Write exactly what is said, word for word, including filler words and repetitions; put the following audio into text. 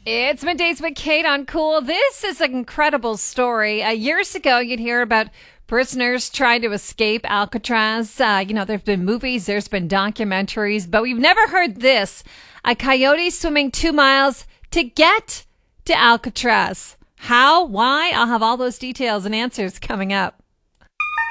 It's Middays with Kate on Cool. This is an incredible story. Uh, years ago, you'd hear about prisoners trying to escape Alcatraz. Uh, you know, there have been movies, there's been documentaries, but we've never heard this. A coyote swimming two miles to get to Alcatraz. How? Why? I'll have all those details and answers coming up.